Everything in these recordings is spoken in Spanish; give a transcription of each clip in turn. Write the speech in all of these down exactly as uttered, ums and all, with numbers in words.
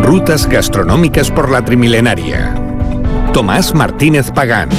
Rutas gastronómicas por la Trimilenaria. Tomás Martínez Pagán.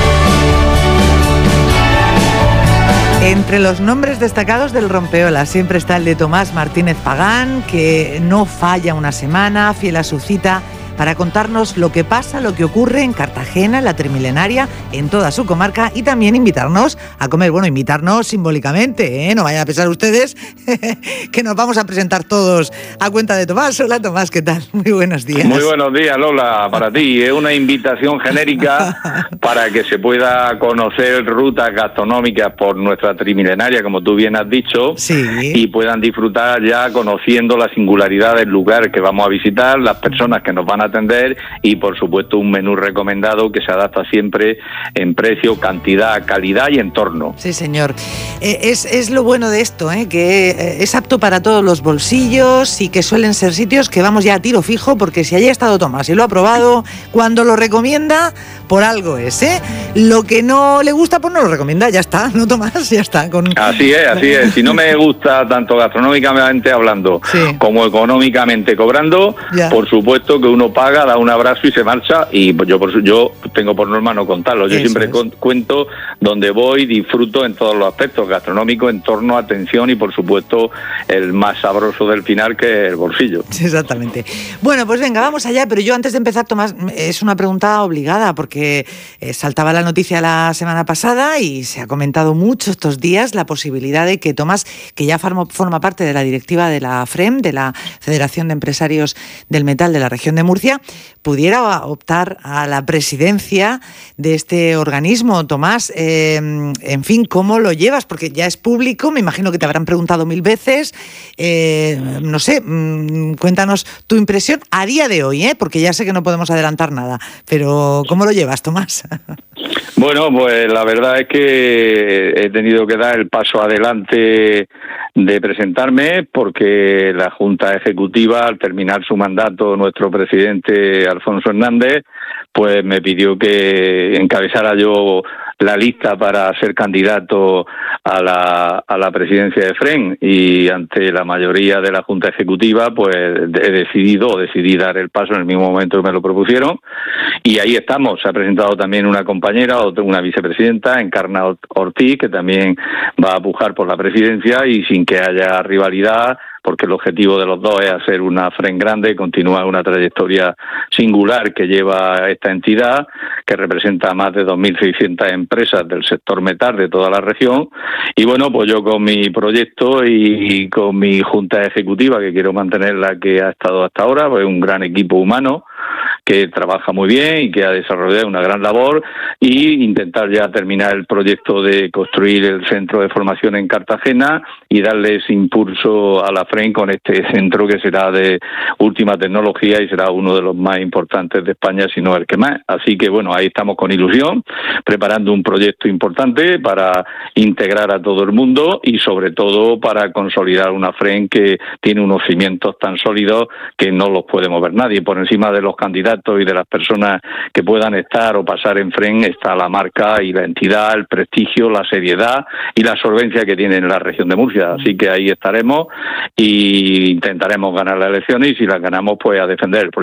Entre los nombres destacados del Rompeola siempre está el de Tomás Martínez Pagán, que no falla una semana, fiel a su cita, para contarnos lo que pasa, lo que ocurre en Cartagena, en la Trimilenaria, en toda su comarca, y también invitarnos a comer. Bueno, invitarnos simbólicamente, ¿eh? No vayan a pensar ustedes que nos vamos a presentar todos a cuenta de Tomás. Hola Tomás, ¿qué tal? Muy buenos días. Muy buenos días, Lola, para ti. Es una invitación genérica para que se pueda conocer rutas gastronómicas por nuestra Trimilenaria, como tú bien has dicho, sí, y puedan disfrutar ya conociendo la singularidad del lugar que vamos a visitar, las personas que nos van a atender y, por supuesto, un menú recomendado que se adapta siempre en precio, cantidad, calidad y entorno. Sí, señor. Eh, es, es lo bueno de esto, ¿eh? que eh, es apto para todos los bolsillos y que suelen ser sitios que vamos ya a tiro fijo, porque si allí ha estado Tomás y lo ha probado, cuando lo recomienda, por algo es, ¿eh? Lo que no le gusta, pues no lo recomienda, ya está, ¿no, Tomás? Ya está. Con... Así es, así es. Si no me gusta tanto gastronómicamente hablando, sí, como económicamente cobrando, ya, por supuesto que uno paga, da un abrazo y se marcha, y yo por yo tengo por norma no contarlo. Yo Eso siempre es. cuento donde voy, disfruto en todos los aspectos, gastronómico, entorno, atención y, por supuesto, el más sabroso del final, que es el bolsillo. Sí, exactamente. Bueno, pues venga, vamos allá, pero yo antes de empezar, Tomás, es una pregunta obligada, porque eh, saltaba la noticia la semana pasada y se ha comentado mucho estos días la posibilidad de que Tomás, que ya forma, forma parte de la directiva de la FREM, de la Federación de Empresarios del Metal de la región de Murcia, pudiera optar a la presidencia de este organismo. Tomás, eh, en fin, ¿cómo lo llevas? Porque ya es público, me imagino que te habrán preguntado mil veces. Eh, no sé, mmm, cuéntanos tu impresión a día de hoy, ¿eh? Porque ya sé que no podemos adelantar nada, pero ¿cómo lo llevas, Tomás? Bueno, pues la verdad es que he tenido que dar el paso adelante de presentarme, porque la Junta Ejecutiva, al terminar su mandato, nuestro presidente Alfonso Hernández, pues me pidió que encabezara yo la lista para ser candidato a la a la presidencia de FREM, y ante la mayoría de la Junta Ejecutiva pues he decidido o decidí dar el paso en el mismo momento que me lo propusieron, y ahí estamos. Se ha presentado también una compañera, una vicepresidenta, Encarna Ortiz, que también va a pujar por la presidencia, y sin que haya rivalidad, porque el objetivo de los dos es hacer una FREM grande, continuar una trayectoria singular que lleva esta entidad, que representa más de dos mil seiscientas empresas del sector metal de toda la región. Y bueno, pues yo con mi proyecto y con mi Junta Ejecutiva, que quiero mantener la que ha estado hasta ahora, pues un gran equipo humano que trabaja muy bien y que ha desarrollado una gran labor, y intentar ya terminar el proyecto de construir el centro de formación en Cartagena y darles impulso a la FREM con este centro, que será de última tecnología y será uno de los más importantes de España, si no el que más. Así que bueno, ahí estamos con ilusión, preparando un proyecto importante para integrar a todo el mundo y sobre todo para consolidar una FREM que tiene unos cimientos tan sólidos que no los puede mover nadie. Por encima de los candidatos y de las personas que puedan estar o pasar en FREM está la marca y la entidad, el prestigio, la seriedad y la solvencia que tiene en la región de Murcia. Así que ahí estaremos y intentaremos ganar las elecciones, y si las ganamos, pues a defender el proyecto.